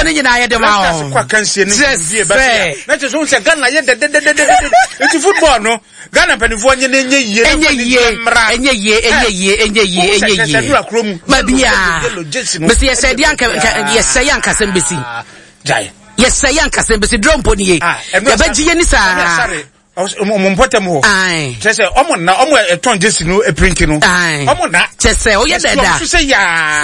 ni nyina ye de ma kwa kansie ni bie ba na che so se Ghana ye de enti football no Ghana panifo nye yie ma bia mesi ye said yanka yes say yanka sembesi jai yes say yanka sembesi drone poni ye ba giye ni sa Mumpotem ho. Chese omo na omo eton jesi no e print no. Omo na chese o ye dada. So say ya.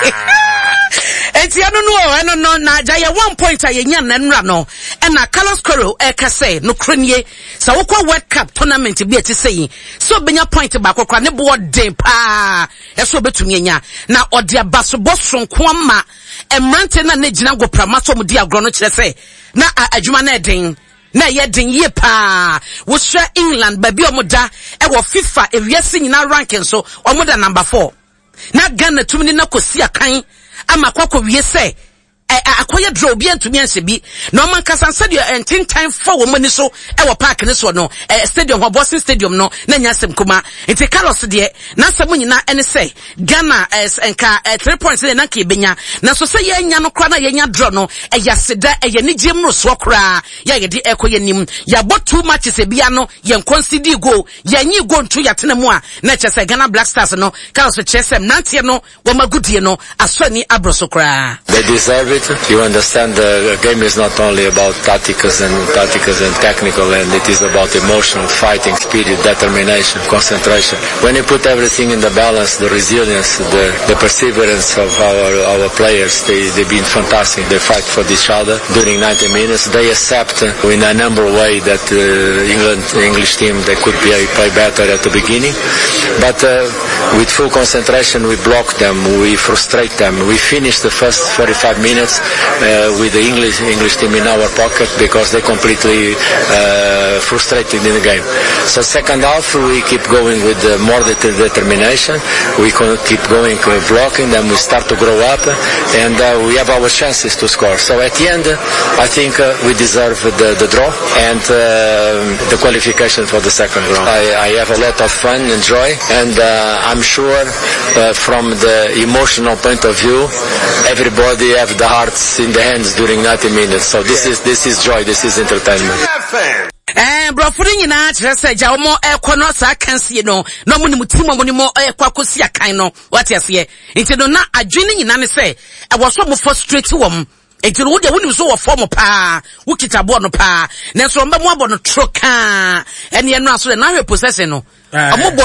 Enti anu no na jaye 1 point ayenya na nra no. E na Carlos Coro e kase no kronye. Sa wokwa World Cup tournament bi eti sei. So benya point ba kokra ne bo den pa. E so betumi enya. Na ode abasobɔ sonko ama emrante na gina go pramaso mu di agro no kire se. Na adwuma na eden. Na ye din ye pa wo share England baby omoda e wo FIFA ewiase nyina ranking so omoda number 4 na Ghana tumini na kosi akan ama kwakọ wie se akoye draw bi antumi anse bi na man kasa sadio entin time for wo mani so e wo park ne so no stadium ho Boston Stadium no na nyasem kuma enti Carlos de na asem nyina ene se Ghana enka 3 points na ka ebenya na so se ye nya no kra na ye nya draw no yaseda ye ne gem so kra ye de ekoye nim ya bot 2 matches e bia no ye concede goal ye nyi goal ntu ya tena mu a na chese Ghana Black Stars no Carlos chese nantie no wo magudie no asoni abroso kra. They deserve it. You understand the game is not only about tactics and technical, and it is about emotional, fighting spirit, determination, concentration. When you put everything in the balance, the resilience, the perseverance of our players, they've been fantastic. They fight for each other during 90 minutes. They accept in a number of ways that the English team, they could play better at the beginning. But with full concentration, we block them, we frustrate them. We finish the first 45 minutes with the English team in our pocket because they completely frustrated in the game. So second half we keep going with more determination. We keep going blocking, then we start to grow up, and we have our chances to score. So at the end, I think we deserve the draw and the qualification for the second round. I have a lot of fun and joy, and I'm sure from the emotional point of view, everybody have the hearts in the hands during 90 minutes. So this is joy, this is entertainment. Brofuri nyina kire se ja omo ekono sa kansie no no mo ni mutimo mo ni mo ekwakosi akan no what ase nti no na adwene nyina ne se e wo so mo frustrate wom enti no wo de woni so wo form pa wo kitabo no pa na so mba mo abo no troka ene no aso na hwe possession no omo boy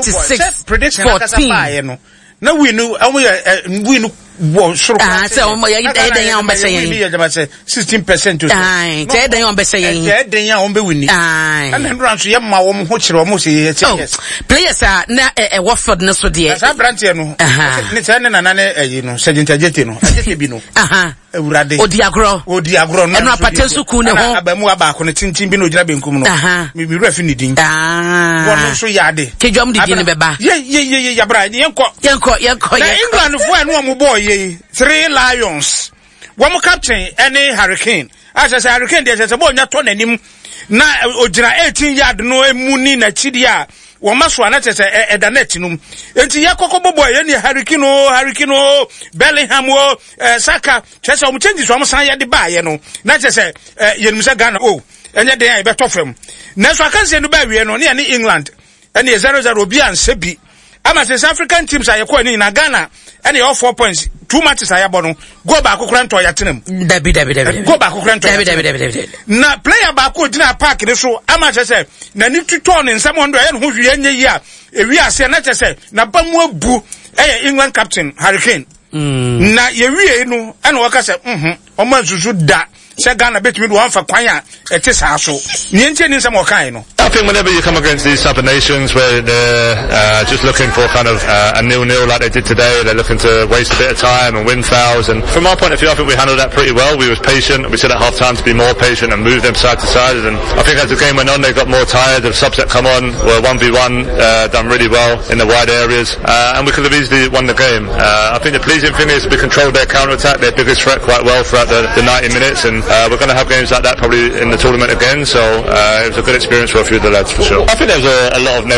86-14 na winu wo shuru say omo ya eden ya ombe say yen 16% to ai say eden ya ombe say yen eden ya ombe wini ai and then so yema wo ho kire wo say yes players na Watford no so de sa brand no ne say ne nana ne no Sergeant Ajete no Ajete bi no ewurade odiagro no eno apatensu ku ne ho abamu abako ne tintin bi no gyina benkum no mi refi ni din wono so yade kejom di din beba ye ya bra yenko na England fo eno omo boy 3 Lions one captain any Hurricane as I say Hurricane dey say boy nya to nanim na ogyina 18 yard no emuni na chidi a wo maso ana say edanet num enti yakoko boy ye ni Hurricane Bellingham Saka say o change so o san ye de ba ye no na say ye num say Ghana enye den e beto fam na so aka say no ba wie no na ni England ene 0-0 obi anse bi ama say South African teams ayekọ ni na Ghana ene all 4 points 2 matches ayabo no go back kokran to yatenam dabi go back kokran to dabi na player back ko dina park ni so ama say na ni tuto ne nsam ondo ye no ho hwie nye yi a ewi ase na say na bamu abu England captain Hurricane na ye wie no ene waka say omo azuzu da say Ghana betimi do anfa kwan a ete saa so ni nche ni nsam okan no. I think whenever you come against these type of nations where they're just looking for kind of a 0-0 like they did today, they're looking to waste a bit of time and win fouls, and from our point of view I think we handled that pretty well. We was patient, we said at half time to be more patient and move them side to side, and I think as the game went on they got more tired. The subs that come on were 1v1, done really well in the wide areas, and we could have easily won the game. I think the pleasing thing is we controlled their counter-attack, their biggest threat quite well throughout the 90 minutes, and we're going to have games like that probably in the tournament again, so it was a good experience for a few of the lads for sure. I think there was a lot of negative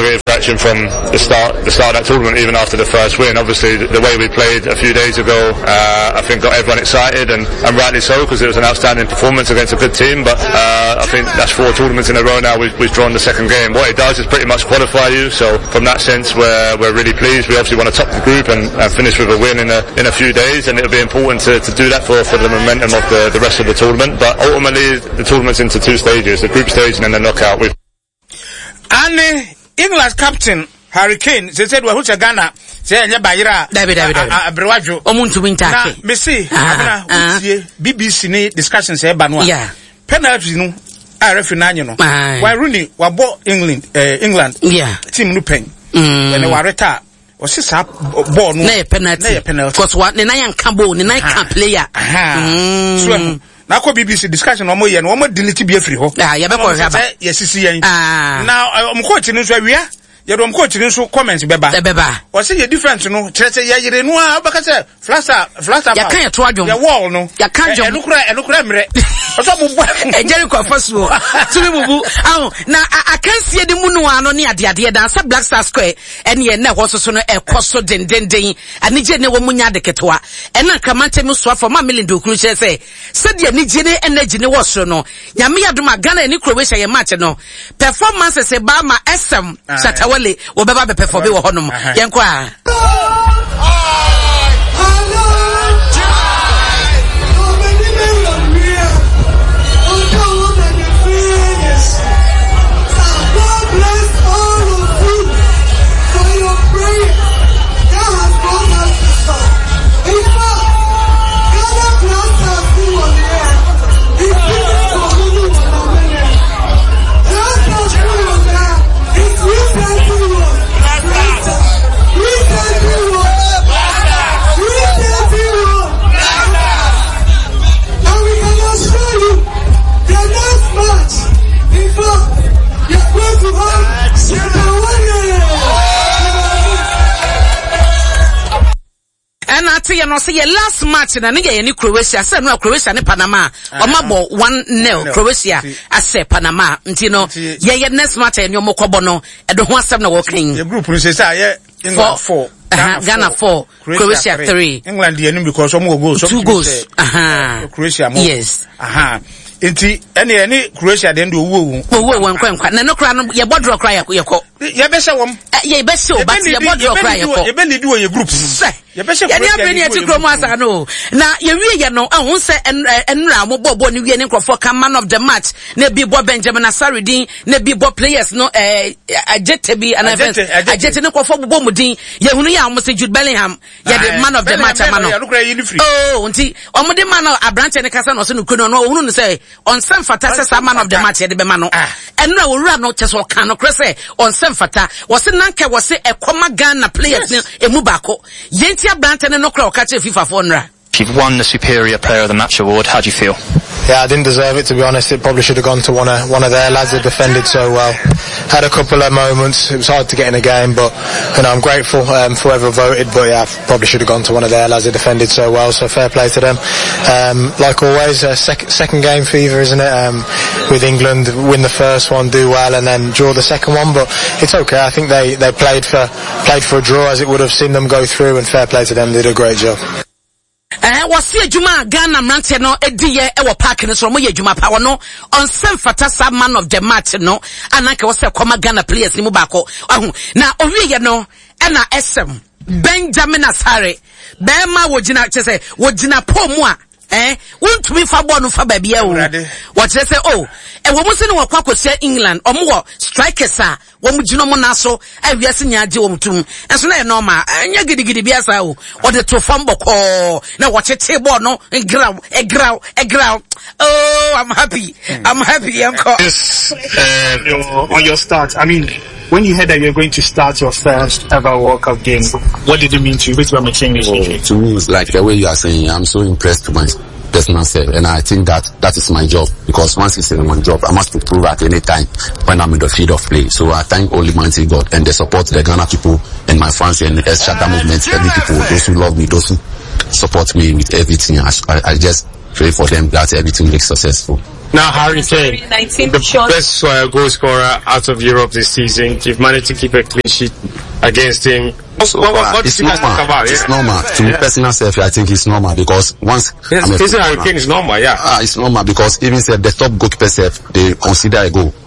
watching from the start of that tournament, even after the first win. Obviously, the way we played a few days ago, I think got everyone excited, and rightly so, because it was an outstanding performance against a good team. But I think that's 4 tournaments in a row now. We've drawn the second game. What it does is pretty much qualify you. So from that sense, we're really pleased. We obviously want to top the group and finish with a win in a few days, and it'll be important to do that for the momentum of the rest of the tournament. But ultimately, the tournament's into 2 stages: the group stage and then the knockout. And England's captain Harry Kane said, "Well, who's a Ghana? Say, Bayra, David, Brewajo, Omuntu Winter, Messi, BBC discussion say Banwa. Yeah, penalty no. I refinanye no. Why Rooney wabo England, yeah, team no pen. When they were retired. Was this up ball no penalty? Because what the nine cabo, the nine player. So now BBC discussion no more yen, no more delete be free ho. Ah, yabeko yes, see. Now I'm coaching no so we are. You don't coach in so comments beba. Or say you different no. Chese ya yire no abaka say flash. Ya kan to adwom. Ya wall no. Ya kan jom. Enukura mre. Oso bubu. Jericho Fosu. Tumi bubu. Na akansie de mu no ano ne ade dan sa Black Star Square ene ye na hoso so no ekoso den. Anije ne wo munya de ketewa. Ena kamante mu so for ma milindo kuru che say. Said anije ne energy ne wo so no. Nyame yadoma Ghana ni Croatia ye match no. Performance ba ma SM Shata Wale obeba be perform wo honom yenko a no say last match na nige ni Croatia say no Croatia ni Panama omabo 1-0 Croatia ase Panama ntino ye next match enyo mokobo no edo ho asem na wo kan the group no say say England 4 Ghana 4 Croatia 3 England the enemy because some goals 2 goals Croatia more yes enti any Croatia den do wo nkwa na no kra no ye bodro kra yakọ ye be se wom ye be se o but ye bodro kra yakọ ye be need wo ye group ye be se ya dia be ni ati kromo asa no na ye wie ye no ahun se enra mo bobo ni wie ni nkrofo ka man of the match na bi bo Benjamin Asaridin na bi bo players no ajete bi and ajete ni nkrofo bobo mudin ye hunu ya mo se Jude Bellingham ye the man of the match amano oh nti omo de man abrante ne kasa no so no kuno no hunu no say on sem fata say man of the match ye de be ma no enra owura no cheso kan no krese on sem fata wose nanka wose ekoma Ghana players ne emu bako yenti abrante ne no kra o ka che FIFA for nra. You've won the Superior Player of the Match award. How do you feel? Yeah, I didn't deserve it, to be honest. It probably should have gone to one of their lads that defended so well. Had a couple of moments. It was hard to get in a game, but you know, I'm grateful for whoever voted. But yeah, probably should have gone to one of their lads that defended so well. So fair play to them. Like always, second game fever, isn't it? With England, win the first one, do well, and then draw the second one. But it's okay. I think they played for a draw, as it would have seen them go through. And fair play to them. They did a great job. Was here Juma Ghana Mante no ediye ewo park no so mo ye Juma pa no on sem fata sa man of the match no anaka was koma Ghana players ni mu bako na owie no e na SM Benjamin Asare be ma wogina chese wogina pomu a won't be fa ball no fa ba bia wo what they say oh e wo mo se no wakwa kwose England omo wo strikers a wo mo gino mo na so awiase nya age wo mutum enso na e normal anya gidigidi bia sa wo the to fam boko na wo chete ball no ground oh I'm happy uncle. Yes, on your start, I mean, when you heard that you're going to start your first ever World Cup game, what did it mean to you? Which one makes English? To me, it's like the way you are saying, I'm so impressed with my personal self, and I think that is my job, because once it's in one job, I must prove at any time when I'm in the field of play. So I thank Almighty God and the support the Ghana people and my fans and the Shatta movement, every people, those who love me, those who support me with everything. I just pray for them that everything makes successful. Now, Harry Kane, the best goal scorer out of Europe this season. You've managed to keep a clean sheet against him. What it's normal. It's normal. To me, personal self, I think it's normal because once. Yes, Harry Kane is normal, yeah. It's normal because even if the top goalkeeper self, they consider a goal.